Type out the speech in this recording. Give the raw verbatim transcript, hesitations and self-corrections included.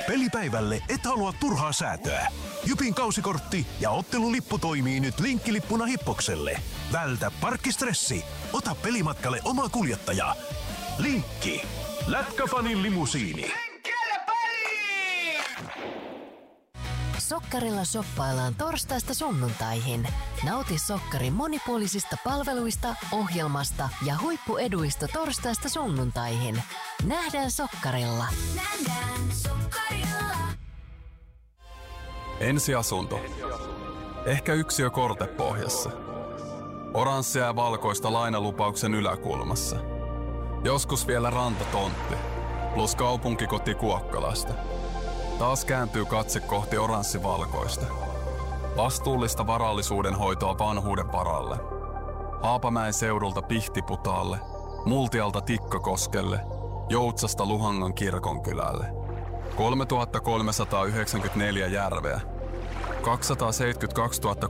Pelipäivälle et halua turhaa säätöä. Jypin kausikortti ja ottelulippu toimii nyt linkkilippuna Hippokselle. Vältä parkkistressi. Ota pelimatkalle oma kuljettaja. Linkki. Lätkäfanin limusiini. Sokkarilla shoppaillaan torstaista sunnuntaihin. Nauti Sokkarin monipuolisista palveluista, ohjelmasta ja huippueduista torstaista sunnuntaihin. Nähdään Sokkarilla. Nähdään Sokkarilla. Ensiasunto. Ehkä yksiö kortepohjassa. Oranssia ja valkoista lainalupauksen yläkulmassa. Joskus vielä rantatontti. Plus kaupunkikoti Kuokkalasta. Taas kääntyy katse kohti oranssivalkoista. Vastuullista varallisuuden hoitoa vanhuuden varalle. Haapamäen seudulta Pihtiputaalle, Multialta Tikkakoskelle, Joutsasta Luhangan kirkonkylälle. kolmetuhattakolmesataayhdeksänkymmentäneljä järveä. kaksisataaseitsemänkymmentäkaksituhatta